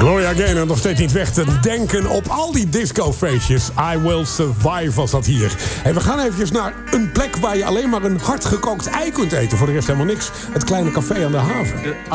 Gloria Gaynor nog steeds niet weg te denken op al die discofeestjes. I Will Survive was dat hier. En we gaan eventjes naar een plek waar je alleen maar een hardgekookt ei kunt eten. Voor de rest helemaal niks. Het kleine café aan de haven.